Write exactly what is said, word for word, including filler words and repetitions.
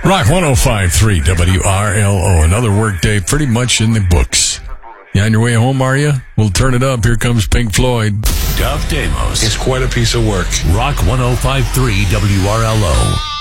Rock one oh five point three W R L O. Another work day pretty much in the books. You on your way home, are you? We'll turn it up. Here comes Pink Floyd. Dove Damos. It's quite a piece of work. Rock one oh five point three W R L O.